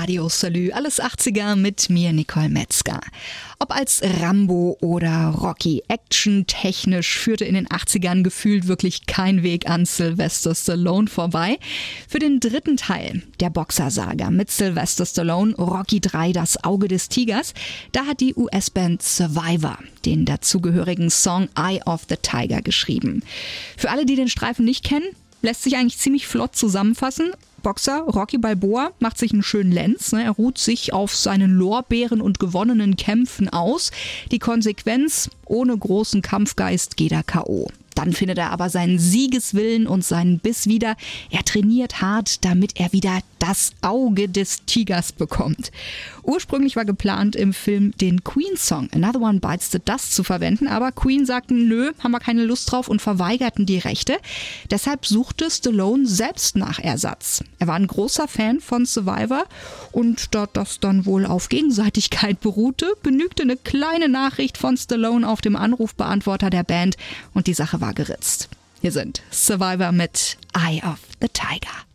Radio Salü, alles 80er mit mir, Nicole Metzger. Ob als Rambo oder Rocky, actiontechnisch führte in den 80ern gefühlt wirklich kein Weg an Sylvester Stallone vorbei. Für den dritten Teil der Boxersaga mit Sylvester Stallone, Rocky 3, das Auge des Tigers, da hat die US-Band Survivor den dazugehörigen Song Eye of the Tiger geschrieben. Für alle, die den Streifen nicht kennen, lässt sich eigentlich ziemlich flott zusammenfassen. Boxer Rocky Balboa macht sich einen schönen Lenz. Er ruht sich auf seinen Lorbeeren und gewonnenen Kämpfen aus. Die Konsequenz: ohne großen Kampfgeist geht er K.O. Dann findet er aber seinen Siegeswillen und seinen Biss wieder. Er trainiert hart, damit er wieder das Auge des Tigers bekommt. Ursprünglich war geplant, im Film den Queen-Song Another One Bites the Dust zu verwenden, aber Queen sagten, nö, haben wir keine Lust drauf und verweigerten die Rechte. Deshalb suchte Stallone selbst nach Ersatz. Er war ein großer Fan von Survivor und da das dann wohl auf Gegenseitigkeit beruhte, genügte eine kleine Nachricht von Stallone auf dem Anrufbeantworter der Band und die Sache war geritzt. Hier sind Survivor mit Eye of the Tiger.